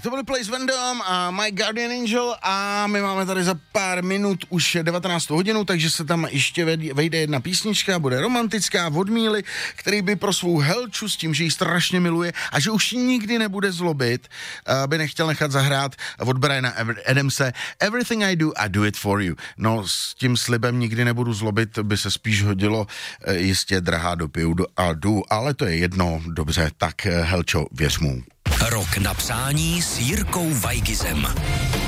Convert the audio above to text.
To byly Place Vendome a My Guardian Angel a my máme tady za pár minut už 19 hodinu, takže se tam ještě vejde jedna písnička, bude romantická od Míly, který by pro svou Helču s tím, že ji strašně miluje a že už nikdy nebude zlobit, by nechtěl nechat zahrát od Briana Adamse Everything I Do It For You. No s tím slibem nikdy nebudu zlobit, by se spíš hodilo jistě drahá dopiju a jdu, ale to je jedno, dobře, tak Helčo, věř mu. Rok na přání s Jirkou Weigizem.